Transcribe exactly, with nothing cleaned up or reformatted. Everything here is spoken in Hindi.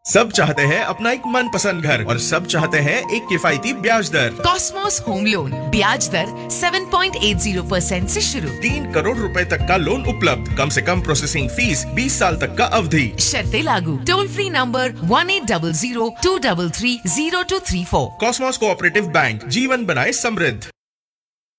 सब चाहते हैं अपना एक मनपसंद घर और सब चाहते हैं एक किफायती ब्याज दर। कॉस्मोस होम लोन ब्याज दर सात पॉइंट आठ शून्य परसेंट से शुरू। तीन करोड़ रुपए तक का लोन उपलब्ध, कम से कम प्रोसेसिंग फीस, बीस साल तक का अवधि। शर्तें लागू। Toll free number one eight double zero to double three zero to three four. Cosmos cooperative bank, जीवन बनाए समृद्ध।